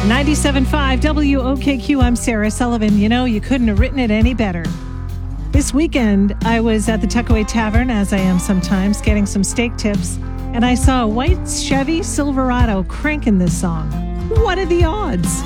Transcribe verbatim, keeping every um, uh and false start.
ninety-seven point five W O K Q, I'm Sarah Sullivan. You know, you couldn't have written it any better. This weekend, I was at the Tuckaway Tavern, as I am sometimes, getting some steak tips, and I saw a white Chevy Silverado cranking this song. What are the odds?